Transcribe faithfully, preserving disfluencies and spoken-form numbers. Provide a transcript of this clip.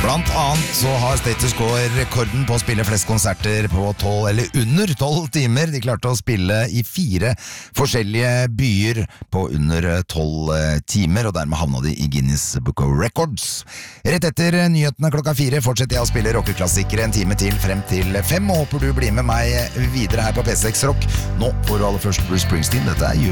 Blant annet så har Status Quo rekorden på å spille flest konserter på tolv eller under tolv timer. De klarte å spille i fire forskjellige byer på under tolv timer, og dermed havna de i Guinness Book of Records. Rett etter nyhetene klokka fire fortsetter jeg å spille rockeklassikere en time til frem til fem, og håper du blir med meg videre her på P seks Rock. Nå får du aller først Bruce Springsteen. Dette er